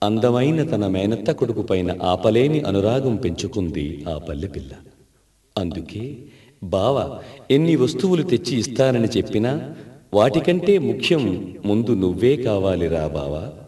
అందమైన తన మేనత్త కొడుకు పైన ఆపలేని అనురాగం పెంచుకుంది ఆ పల్లెపిల్ల. అందుకే బావ ఎన్ని వస్తువులు తెచ్చి ఇస్తానని చెప్పినా వాటికంటే ముఖ్యం ముందు నువ్వే కావాలిరా బావా.